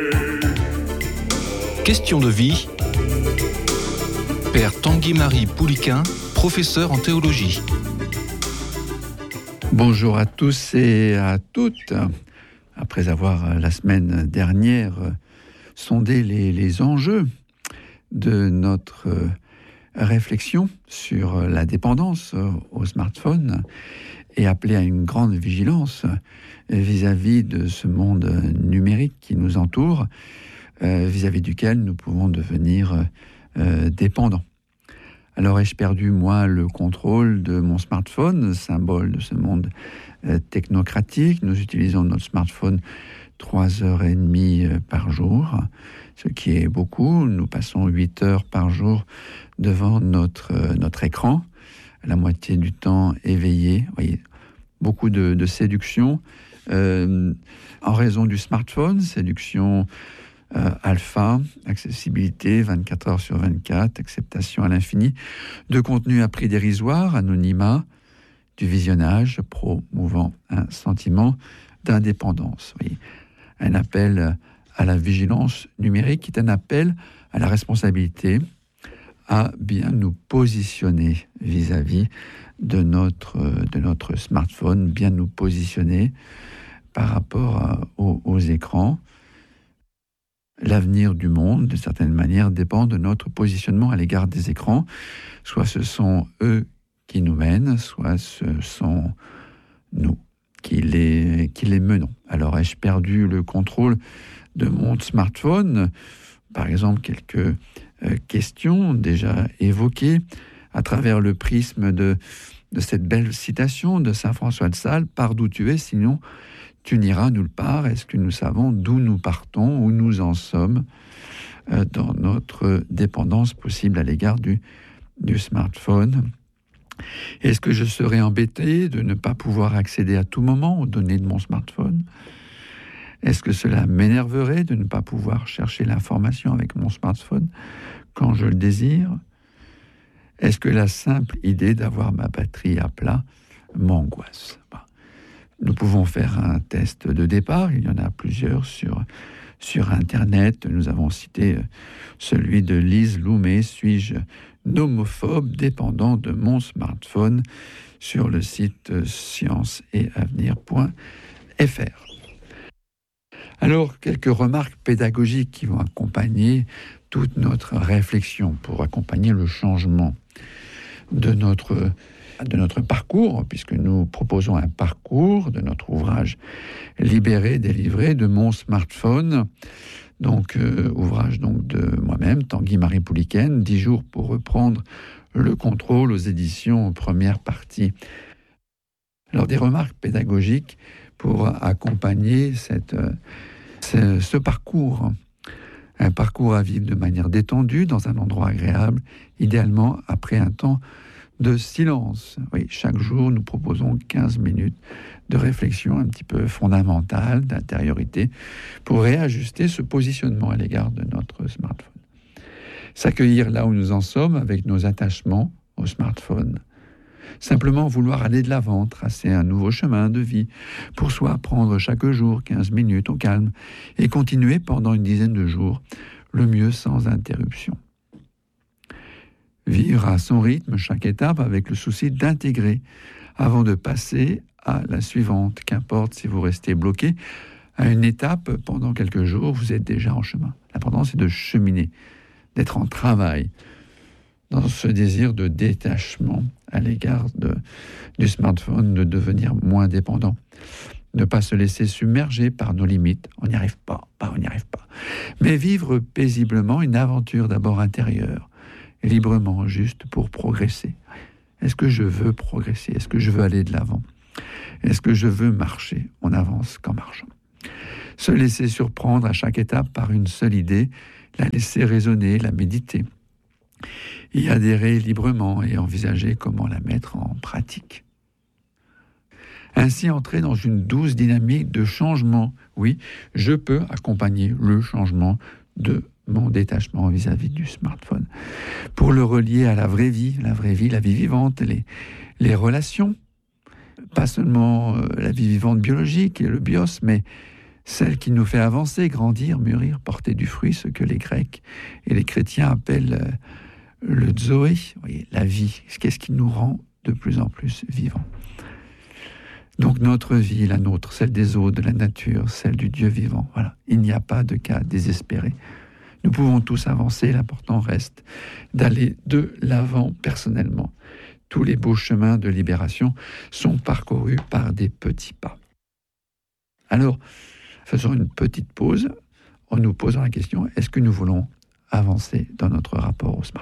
Question de vie. Père Tanguy-Marie Pouliquin, professeur en théologie. Bonjour à tous et à toutes. Après avoir la semaine dernière sondé les enjeux de notre réflexion sur la dépendance au smartphone et appelé à une grande vigilance vis-à-vis de ce monde numérique qui nous entoure, vis-à-vis duquel nous pouvons devenir dépendants. Alors ai-je perdu, moi, le contrôle de mon smartphone, symbole de ce monde technocratique? Nous utilisons notre smartphone 3h30 par jour, ce qui est beaucoup. Nous passons 8 heures par jour devant notre écran, la moitié du temps éveillé. Vous voyez, beaucoup de séduction en raison du smartphone, séduction alpha, accessibilité 24 heures sur 24, acceptation à l'infini, de contenu à prix dérisoire, anonymat, du visionnage, promouvant un sentiment d'indépendance. Oui. Un appel à la vigilance numérique qui est un appel à la responsabilité, à bien nous positionner vis-à-vis de notre smartphone, bien nous positionner par rapport aux écrans. L'avenir du monde, de certaine manière, dépend de notre positionnement à l'égard des écrans. Soit ce sont eux qui nous mènent, soit ce sont nous qui les menons. Alors, ai-je perdu le contrôle de mon smartphone? Par exemple, quelques questions déjà évoquées à travers le prisme de cette belle citation de saint François de Sales: « Pars d'où tu es, sinon tu n'iras nulle part ». Est-ce que nous savons d'où nous partons, où nous en sommes dans notre dépendance possible à l'égard du smartphone? Est-ce que je serais embêté de ne pas pouvoir accéder à tout moment aux données de mon smartphone? Est-ce que cela m'énerverait de ne pas pouvoir chercher l'information avec mon smartphone quand je le désire? Est-ce que la simple idée d'avoir ma batterie à plat m'angoisse? Nous pouvons faire un test de départ, il y en a plusieurs sur Internet. Nous avons cité celui de Lise Loumet, « Suis-je nomophobe dépendant de mon smartphone ?» sur le site scienceetavenir.fr. Alors, quelques remarques pédagogiques qui vont accompagner toute notre réflexion pour accompagner le changement de notre parcours, puisque nous proposons un parcours de notre ouvrage Libéré, délivré de mon smartphone. Donc, ouvrage donc de moi-même, Tanguy-Marie Pouliquin, 10 jours pour reprendre le contrôle, aux éditions Première Partie. Alors, des remarques pédagogiques pour accompagner ce parcours. Un parcours à vivre de manière détendue, dans un endroit agréable, idéalement après un temps de silence. Oui, chaque jour, nous proposons 15 minutes de réflexion un petit peu fondamentale, d'intériorité, pour réajuster ce positionnement à l'égard de notre smartphone. S'accueillir là où nous en sommes avec nos attachements au smartphone. Simplement vouloir aller de l'avant, tracer un nouveau chemin de vie pour soi, prendre chaque jour 15 minutes au calme et continuer pendant une dizaine de jours, le mieux sans interruption. Vivre à son rythme chaque étape avec le souci d'intégrer avant de passer à la suivante. Qu'importe si vous restez bloqué à une étape pendant quelques jours, vous êtes déjà en chemin. L'important, c'est de cheminer, d'être en travail, dans ce désir de détachement à l'égard du smartphone, de devenir moins dépendant. Ne pas se laisser submerger par nos limites. On n'y arrive pas, on n'y arrive pas. Mais vivre paisiblement une aventure d'abord intérieure, librement, juste pour progresser. Est-ce que je veux progresser? Est-ce que je veux aller de l'avant? Est-ce que je veux marcher? On avance qu'en marchant. Se laisser surprendre à chaque étape par une seule idée, la laisser résonner, la méditer. Y adhérer librement et envisager comment la mettre en pratique. Ainsi entrer dans une douce dynamique de changement. Oui, je peux accompagner le changement de mon détachement vis-à-vis du smartphone. Pour le relier à la vraie vie, la vie vivante, les relations, pas seulement la vie vivante biologique et le bios, mais celle qui nous fait avancer, grandir, mûrir, porter du fruit, ce que les Grecs et les chrétiens appellent le zoé, vous voyez, la vie. Qu'est-ce qui nous rend de plus en plus vivants? Donc notre vie, la nôtre, celle des autres, de la nature, celle du Dieu vivant, voilà. Il n'y a pas de cas désespéré. Nous pouvons tous avancer, l'important reste d'aller de l'avant personnellement. Tous les beaux chemins de libération sont parcourus par des petits pas. Alors, faisons une petite pause en nous posant la question, est-ce que nous voulons avancer dans notre rapport au smartphone ?